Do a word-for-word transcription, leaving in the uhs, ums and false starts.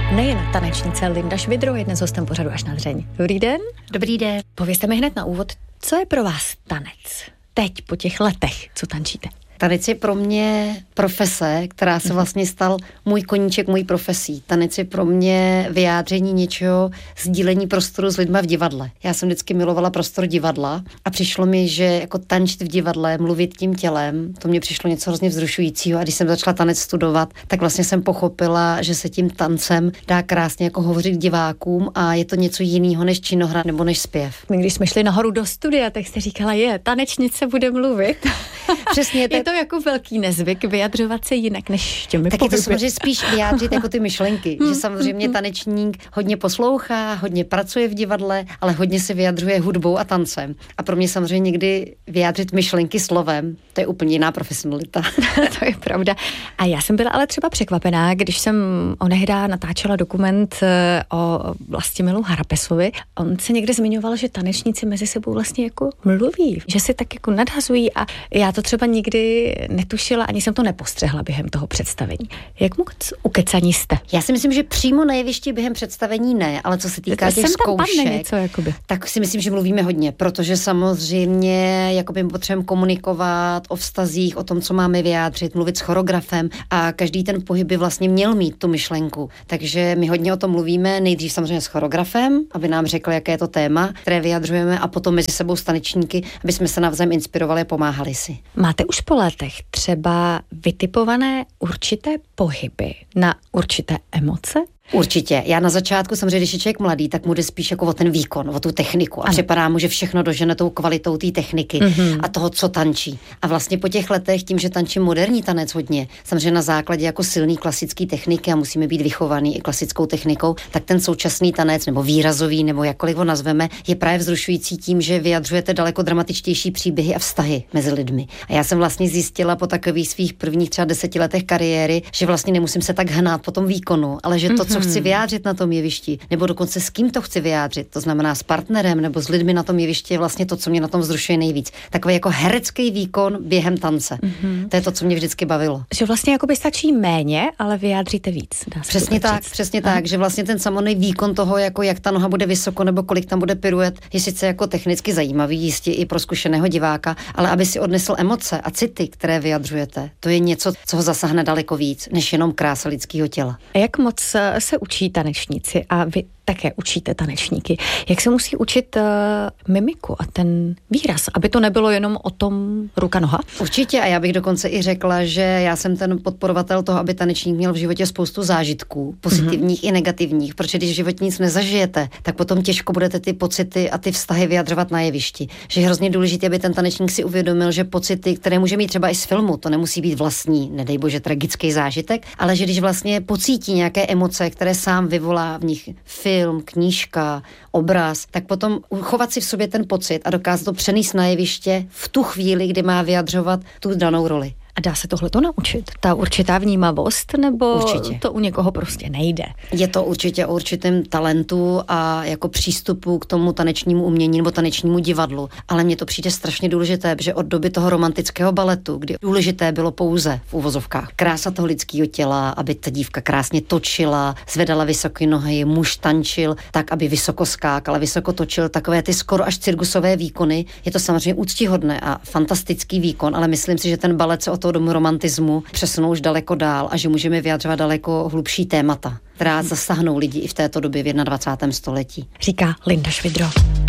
Nejen tanečnice Linda Švidro je dnes hostem pořadu Až na dřeň. Dobrý den. Dobrý den. Povězte mi hned na úvod, co je pro vás tanec? Teď, po těch letech, co tančíte? Tanec je pro mě profese, která se vlastně stal můj koníček, můj profesí. Tanec je pro mě vyjádření něčeho, sdílení prostoru s lidma v divadle. Já jsem vždycky milovala prostor divadla a přišlo mi, že jako tančit v divadle, mluvit tím tělem, to mě přišlo něco hrozně vzrušujícího a když jsem začala tanec studovat, tak vlastně jsem pochopila, že se tím tancem dá krásně jako hovořit k divákům a je to něco jiného než činohra nebo než zpěv. My když jsme šli nahoru do studia, tak jste říkala, je, tanečnice bude mluvit. Přesně, je to jako velký nezvyk vyjadřovat se jinak než těmi tak pohyby. Je to samozřejmě spíš vyjádřit jako ty myšlenky, že samozřejmě tanečník hodně poslouchá, hodně pracuje v divadle, ale hodně se vyjadřuje hudbou a tancem. A pro mě samozřejmě někdy vyjádřit myšlenky slovem, to je úplně jiná profesionalita. To je pravda. A já jsem byla ale třeba překvapená, když jsem onehdá natáčela dokument o Vlastimilu Harapesovi. On se někde zmiňoval, že tanečníci mezi sebou vlastně jako mluví, že si tak jako nadhazují a já to třeba nikdy netušila, ani jsem to nepostřehla během toho představení. Jak moc ukecaní jste? Já si myslím, že přímo na jevišti během představení ne, ale co se týká těch zkoušek, něco, jakoby. Tak si myslím, že mluvíme hodně, protože samozřejmě jakoby potřebujeme komunikovat o vztazích, o tom, co máme vyjádřit, mluvit s choreografem a každý ten pohyb by vlastně měl mít tu myšlenku. Takže my hodně o tom mluvíme, nejdřív samozřejmě s choreografem, aby nám řekl, jaké je to téma, které vyjadřujeme a potom mezi sebou s tanečníky, aby jsme se navzájem inspirovali a pomáhali si. Máte už po letech třeba vytipované určité pohyby na určité emoce? Určitě. Já na začátku, samozřejmě, když je člověk mladý, tak mu jde spíš jako o ten výkon, o tu techniku. A ano. Připadá mu, že všechno dožene tou kvalitou té techniky mm-hmm. a toho, co tančí. A vlastně po těch letech, tím, že tančím moderní tanec hodně, samozřejmě na základě jako silný klasický techniky a musíme být vychovaný i klasickou technikou, tak ten současný tanec, nebo výrazový, nebo jakkoliv ho nazveme, je právě vzrušující tím, že vyjadřujete daleko dramatičtější příběhy a vztahy mezi lidmi. A já jsem vlastně zjistila po takových svých prvních třeba deseti letech kariéry, že vlastně nemusím se tak hnát po tom výkonu, ale že to, mm-hmm. co chci vyjádřit na tom jevišti, nebo dokonce s kým to chci vyjádřit, to znamená s partnerem nebo s lidmi na tom jevišti, je vlastně to, co mě na tom vzrušuje nejvíc. Takový jako herecký výkon během tance. Mm-hmm. To je to, co mě vždycky bavilo. Že vlastně jakoby stačí méně, ale vyjádříte víc. Přesně tak, říct. přesně Aha. tak, že vlastně ten samotný výkon toho, jako jak ta noha bude vysoko nebo kolik tam bude piruet, je sice jako technicky zajímavý, jistě i pro zkušeného diváka, ale aby si odnesl emoce a city, které vyjadřujete, to je něco, co ho zasáhne daleko víc, než jenom krása lidského těla. A jak moc se učí tanečníci a vy také učíte tanečníky. Jak se musí učit uh, mimiku a ten výraz, aby to nebylo jenom o tom ruka noha? Určitě a já bych dokonce i řekla, že já jsem ten podporovatel toho, aby tanečník měl v životě spoustu zážitků, pozitivních mm-hmm. i negativních, protože když v životě nic nezažijete, tak potom těžko budete ty pocity a ty vztahy vyjadřovat na jevišti. Že je hrozně důležité, aby ten tanečník si uvědomil, že pocity, které může mít třeba i z filmu, to nemusí být vlastní, nedej bože tragický zážitek, ale že když vlastně pocítí nějaké emoce, které sám vyvolá v nich film, knížka, obraz, tak potom uchovat si v sobě ten pocit a dokázat to přenést na jeviště v tu chvíli, kdy má vyjadřovat tu danou roli. A dá se tohle to naučit? Ta určitá vnímavost, nebo určitě. To u někoho prostě nejde? Je to určitě o určitém talentu a jako přístupu k tomu tanečnímu umění nebo tanečnímu divadlu. Ale mně to přijde strašně důležité, že od doby toho romantického baletu, kdy důležité bylo pouze v uvozovkách krása toho lidského těla, aby ta dívka krásně točila, zvedala vysoké nohy, muž tančil tak, aby vysoko skákal, vysoko točil, takové ty skoro až cirkusové výkony. Je to samozřejmě úctihodné a fantastický výkon, ale myslím si, že ten balet se o to domu romantismu přesunou už daleko dál a že můžeme vyjadřovat daleko hlubší témata, která zasáhnou lidi i v této době v dvacátém prvním století. Říká Linda Švidro.